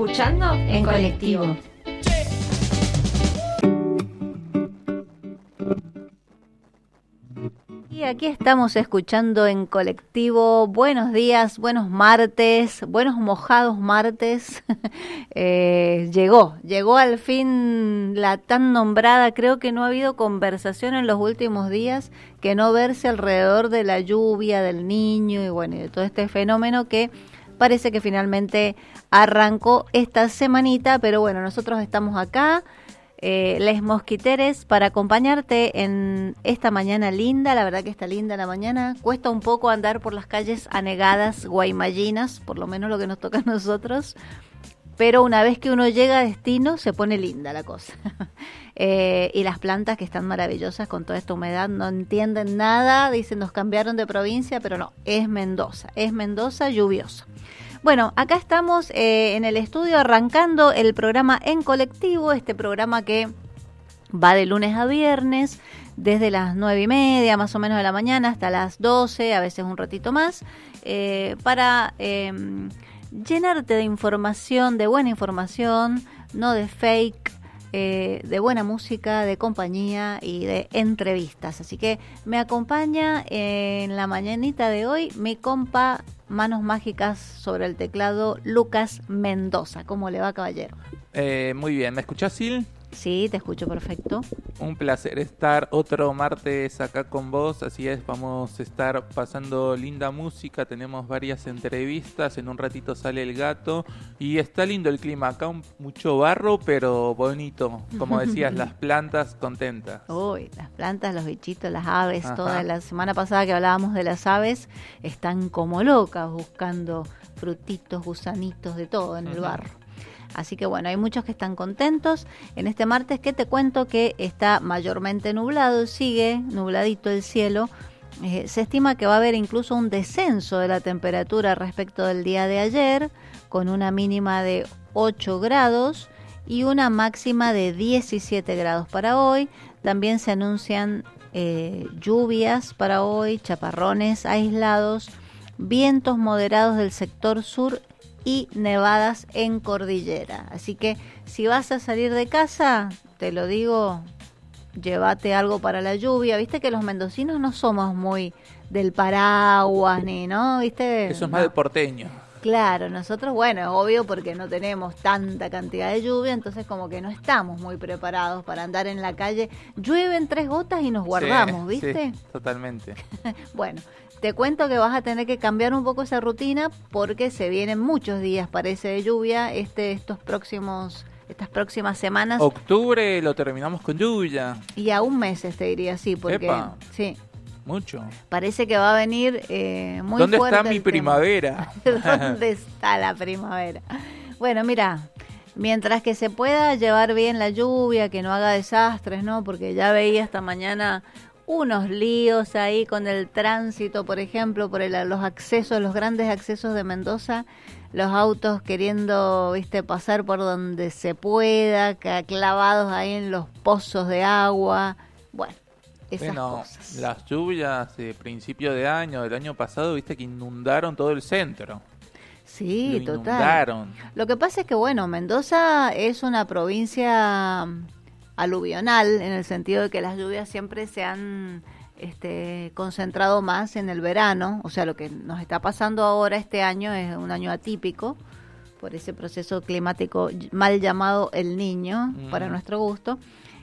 escuchando en colectivo. Y aquí estamos escuchando en colectivo. Buenos días, buenos martes, buenos mojados martes. Llegó al fin la tan nombrada. Creo que no ha habido conversación en los últimos días que no verse alrededor de la lluvia, del niño y bueno, y de todo este fenómeno que parece que finalmente arrancó esta semanita. Pero bueno, nosotros estamos acá. Les Mosquiteres para acompañarte en esta mañana linda. La verdad que está linda la mañana. Cuesta un poco andar por las calles anegadas, guaymallinas, por lo menos lo que nos toca a nosotros, pero una vez que uno llega a destino se pone linda la cosa. Y las plantas que están maravillosas con toda esta humedad, no entienden nada, dicen nos cambiaron de provincia, pero no, es Mendoza lluviosa. Bueno, acá estamos en el estudio arrancando el programa En Colectivo, este programa que va de lunes a viernes, desde las 9:30 más o menos de la mañana hasta las 12, a veces un ratito más, para llenarte de información, de buena información, no de fake, de buena música, de compañía y de entrevistas. Así que me acompaña en la mañanita de hoy mi compa Manos Mágicas sobre el teclado, Lucas Mendoza. ¿Cómo le va, caballero? Muy bien, ¿me escuchás, Sil? Sí, te escucho perfecto. Un placer estar otro martes acá con vos, así es, vamos a estar pasando linda música, tenemos varias entrevistas, en un ratito sale el gato y está lindo el clima, acá mucho barro pero bonito, como decías, las plantas contentas. Uy, las plantas, los bichitos, las aves, Ajá. Toda la semana pasada que hablábamos de las aves, están como locas buscando frutitos, gusanitos, de todo en el barro. Así que bueno, hay muchos que están contentos. En este martes que te cuento que está mayormente nublado, sigue nubladito el cielo. Se estima que va a haber incluso un descenso de la temperatura respecto del día de ayer, con una mínima de 8 grados y una máxima de 17 grados para hoy. También se anuncian lluvias para hoy, chaparrones aislados, vientos moderados del sector sur y nevadas en cordillera. Así que si vas a salir de casa, te lo digo, llévate algo para la lluvia. Viste que los mendocinos no somos muy del paraguas ni, ¿no? ¿Viste? Eso es más de porteño. Claro, nosotros, bueno, es obvio porque no tenemos tanta cantidad de lluvia, entonces como que no estamos muy preparados para andar en la calle. Llueven 3 gotas y nos guardamos, Sí, ¿viste? Sí, totalmente. Bueno, te cuento que vas a tener que cambiar un poco esa rutina porque se vienen muchos días, parece, de lluvia estas próximas semanas. Octubre lo terminamos con lluvia. Y a un mes, te diría, sí, porque Epa. sí, Mucho. parece que va a venir muy ¿Dónde fuerte está mi el tema. primavera? ¿Dónde está la primavera? Bueno, mira, mientras que se pueda llevar bien la lluvia, que no haga desastres, ¿no? Porque ya veía esta mañana unos líos ahí con el tránsito, por ejemplo, por los grandes accesos de Mendoza, los autos queriendo, pasar por donde se pueda, clavados ahí en los pozos de agua. Bueno, esas cosas. Las lluvias de principio de año, del año pasado, viste que inundaron todo el centro. Sí, Lo total. inundaron. Lo que pasa es que, bueno, Mendoza es una provincia aluvional, en el sentido de que las lluvias siempre se han concentrado más en el verano. O sea, lo que nos está pasando ahora este año es un año atípico por ese proceso climático mal llamado El Niño, para nuestro gusto.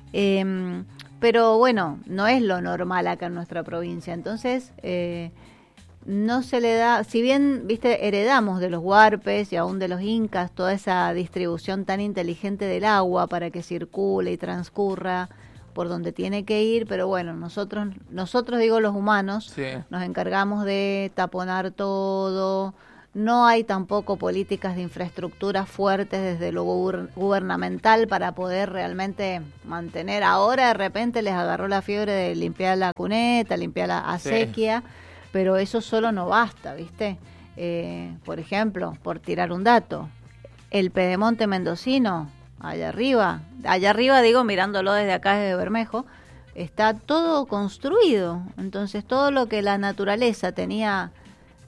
Pero bueno, no es lo normal acá en nuestra provincia. Entonces, no se le da, si bien, heredamos de los huarpes y aún de los incas toda esa distribución tan inteligente del agua para que circule y transcurra por donde tiene que ir, pero bueno, nosotros digo los humanos, Sí. nos encargamos de taponar todo. No hay tampoco políticas de infraestructura fuertes desde lo gubernamental para poder realmente mantener. Ahora de repente les agarró la fiebre de limpiar la cuneta, limpiar la acequia, pero eso solo no basta, ¿viste? Por ejemplo, por tirar un dato, el pedemonte mendocino, allá arriba digo, mirándolo desde acá, desde Bermejo, está todo construido. Entonces todo lo que la naturaleza tenía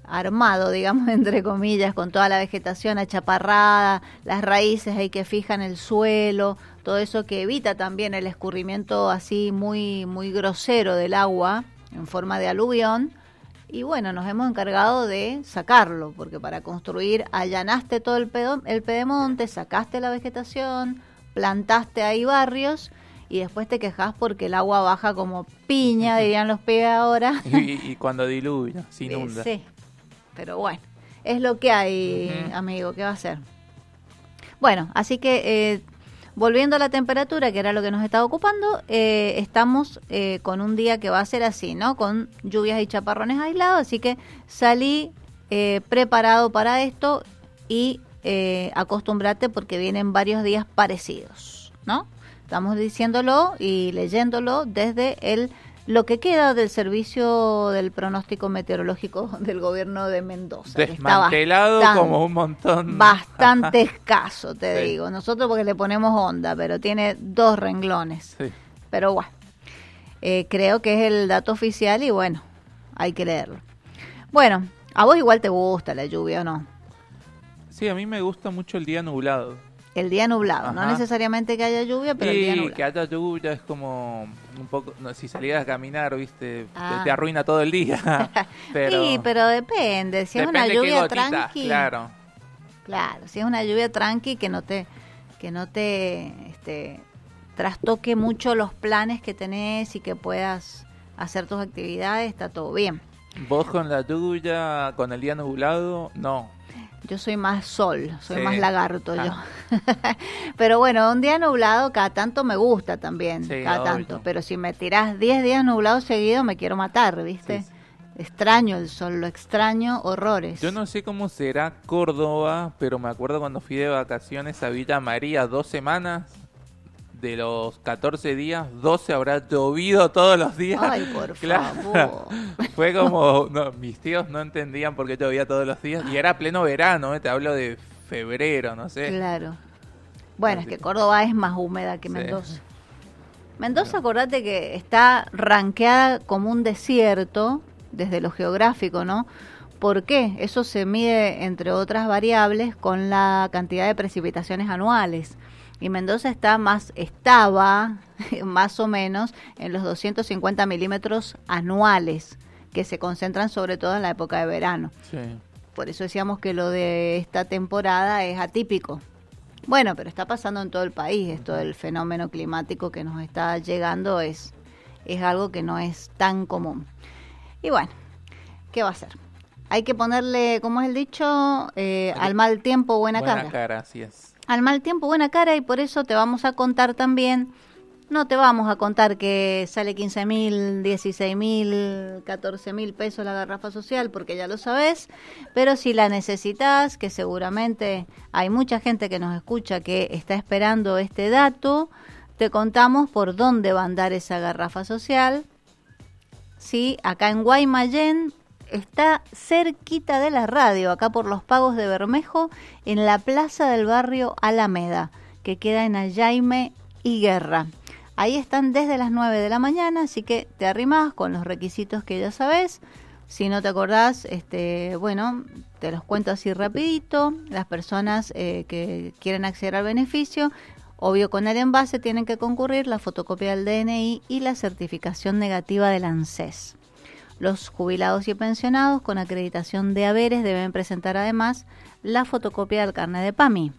armado, digamos, entre comillas, con toda la vegetación achaparrada, las raíces ahí que fijan el suelo, todo eso que evita también el escurrimiento así muy, muy grosero del agua en forma de aluvión. Y bueno, nos hemos encargado de sacarlo, porque para construir allanaste todo el pedemonte, sacaste la vegetación, plantaste ahí barrios y después te quejas porque el agua baja como piña, dirían los pibes ahora. Y cuando diluvia, se inunda. Sí, pero bueno, es lo que hay, amigo, ¿qué va a hacer? Bueno, así que volviendo a la temperatura, que era lo que nos estaba ocupando, estamos con un día que va a ser así, ¿no? Con lluvias y chaparrones aislados, así que salí preparado para esto y acostumbrate porque vienen varios días parecidos, ¿no? Estamos diciéndolo y leyéndolo desde lo que queda del servicio del pronóstico meteorológico del gobierno de Mendoza. Desmantelado como un montón. Bastante escaso, te Sí. digo. Nosotros porque le ponemos onda, pero tiene 2 renglones. Sí. Pero bueno, creo que es el dato oficial y bueno, hay que leerlo. Bueno, a vos igual te gusta la lluvia, ¿o no? Sí, a mí me gusta mucho el día nublado. El día nublado, no Ajá. necesariamente que haya lluvia, pero el día Y nublado. que haya lluvia es como un poco, no, si salieras a caminar, viste, Ah. te arruina todo el día. Pero, Sí, pero depende. Si es una depende qué lluvia gotitas, tranqui, claro. claro, si es una lluvia tranqui que no te trastoque mucho los planes que tenés y que puedas hacer tus actividades, está todo bien. Vos con la lluvia, con el día nublado, no. Yo soy más sol, soy Sí. más lagarto Ah. yo. Pero bueno, un día nublado cada tanto me gusta también, Sí, cada obvio. tanto. Pero si me tirás 10 días nublados seguidos me quiero matar, ¿viste? Sí, sí. Extraño el sol, lo extraño horrores. Yo no sé cómo será Córdoba, pero me acuerdo cuando fui de vacaciones a Villa María 2 semanas, de los 14 días, 12 habrá llovido todos los días. Ay, por favor. Fue como, no, mis tíos no entendían por qué llovía todos los días, y era pleno verano, te hablo de febrero, no sé. Claro. Bueno, es que Córdoba es más húmeda que Sí. Mendoza. Mendoza, acordate que está rankeada como un desierto desde lo geográfico, ¿no? ¿Por qué? Eso se mide, entre otras variables, con la cantidad de precipitaciones anuales. Y Mendoza estaba más o menos en los 250 milímetros anuales, que se concentran sobre todo en la época de verano. Sí. Por eso decíamos que lo de esta temporada es atípico. Bueno, pero está pasando en todo el país. Esto del fenómeno climático que nos está llegando es algo que no es tan común. Y bueno, ¿qué va a ser? Hay que ponerle, como es el dicho, al mal tiempo buena cara. Buena cara, así es. Al mal tiempo buena cara, y por eso te vamos a contar también, no te vamos a contar que sale 15.000, 16.000, 14.000 pesos la garrafa social, porque ya lo sabés, pero si la necesitas, que seguramente hay mucha gente que nos escucha que está esperando este dato, te contamos por dónde va a andar esa garrafa social. Sí, acá en Guaymallén, está cerquita de la radio, acá por los Pagos de Bermejo, en la plaza del barrio Alameda, que queda en Ayaime y Guerra. Ahí están desde las 9 de la mañana, así que te arrimás con los requisitos que ya sabés. Si no te acordás, bueno, te los cuento así rapidito. Las personas que quieren acceder al beneficio, obvio con el envase tienen que concurrir la fotocopia del DNI y la certificación negativa del ANSES. Los jubilados y pensionados con acreditación de haberes deben presentar además la fotocopia del carnet de PAMI.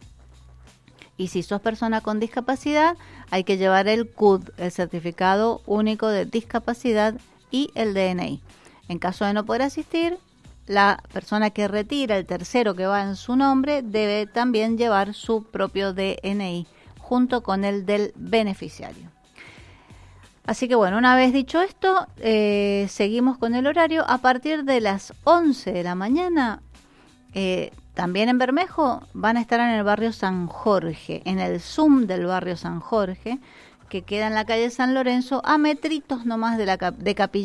Y si sos persona con discapacidad, hay que llevar el CUD, el Certificado Único de Discapacidad, y el DNI. En caso de no poder asistir, la persona que retira, el tercero que va en su nombre, debe también llevar su propio DNI junto con el del beneficiario. Así que bueno, una vez dicho esto, seguimos con el horario. A partir de las 11 de la mañana, también en Bermejo, van a estar en el barrio San Jorge, en el Zoom del barrio San Jorge, que queda en la calle San Lorenzo, a metritos nomás de Capilla